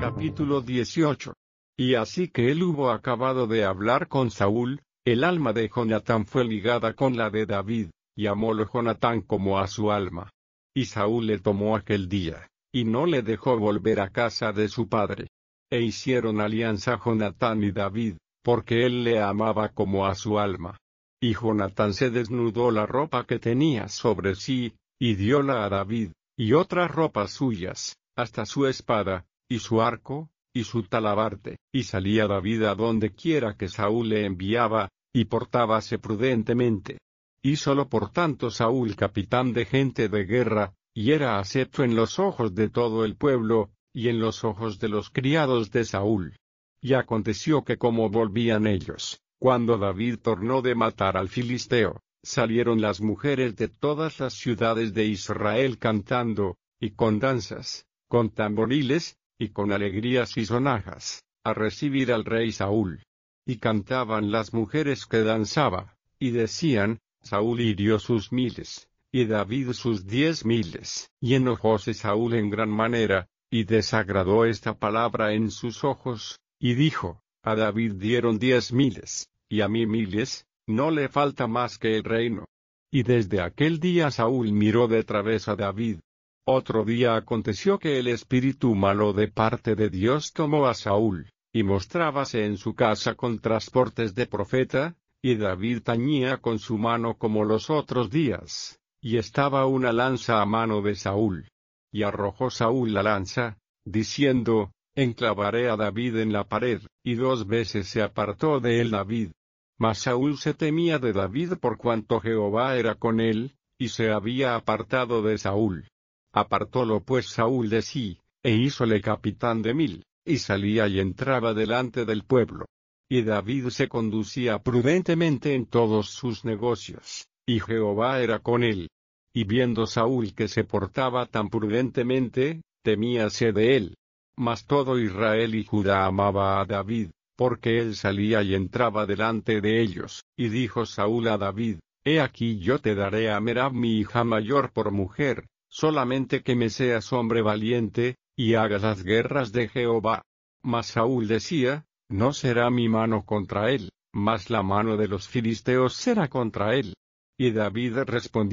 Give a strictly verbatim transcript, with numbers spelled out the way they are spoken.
Capítulo dieciocho. Y así que él hubo acabado de hablar con Saúl, el alma de Jonatán fue ligada con la de David, y amólo Jonatán como a su alma. Y Saúl le tomó aquel día, y no le dejó volver a casa de su padre. E hicieron alianza Jonatán y David, porque él le amaba como a su alma. Y Jonatán se desnudó la ropa que tenía sobre sí, y dióla a David, y otras ropas suyas, hasta su espada, y su arco, y su talabarte, y salía David a donde quiera que Saúl le enviaba, y portábase prudentemente. Hízolo por tanto Saúl capitán de gente de guerra, y era acepto en los ojos de todo el pueblo, y en los ojos de los criados de Saúl. Y aconteció que como volvían ellos, cuando David tornó de matar al filisteo, salieron las mujeres de todas las ciudades de Israel cantando, y con danzas, con tamboriles, y con alegrías y sonajas, a recibir al rey Saúl. Y cantaban las mujeres que danzaba, y decían, Saúl hirió sus miles, y David sus diez miles. Y enojóse Saúl en gran manera, y desagradó esta palabra en sus ojos, y dijo, a David dieron diez miles, y a mí miles, no le falta más que el reino. Y desde aquel día Saúl miró de través a David. Otro día aconteció que el espíritu malo de parte de Dios tomó a Saúl, y mostrábase en su casa con transportes de profeta, y David tañía con su mano como los otros días, y estaba una lanza a mano de Saúl. Y arrojó Saúl la lanza, diciendo, enclavaré a David en la pared, y dos veces se apartó de él David. Mas Saúl se temía de David por cuanto Jehová era con él, y se había apartado de Saúl. Apartólo pues Saúl de sí, e hízole capitán de mil, y salía y entraba delante del pueblo. Y David se conducía prudentemente en todos sus negocios, y Jehová era con él. Y viendo Saúl que se portaba tan prudentemente, temíase de él. Mas todo Israel y Judá amaba a David, porque él salía y entraba delante de ellos. Y dijo Saúl a David, he aquí yo te daré a Merab mi hija mayor por mujer, solamente que me seas hombre valiente, y hagas las guerras de Jehová. Mas Saúl decía, no será mi mano contra él, mas la mano de los filisteos será contra él. Y David respondió